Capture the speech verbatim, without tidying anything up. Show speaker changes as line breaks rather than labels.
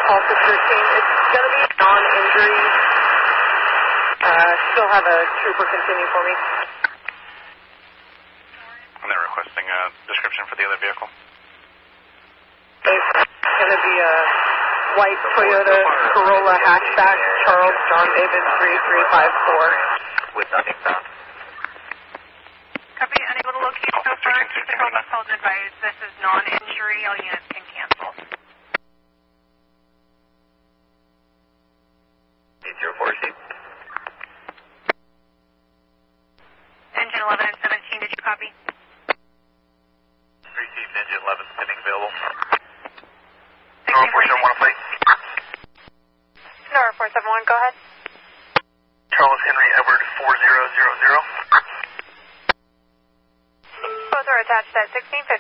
Alpha thirteen. It's going to be non-injury. Uh, still have a trooper continue for me.
And they're requesting a description for the other vehicle.
It's going to be a white Toyota Corolla hatchback, Charles John David three three five four.
With nothing found.
Copy, unable to locate so far. Control bus calls advised. This is non-injury. All units can cancel.
eight zero four seat.
Engine eleven and seventeen, did you copy?
Received engine eleven, pending available.
Nora
four seven one, plate.
Nora four seven one, go ahead.
Charles Henry Edward four zero zero zero.
Both are attached at sixteen fifty.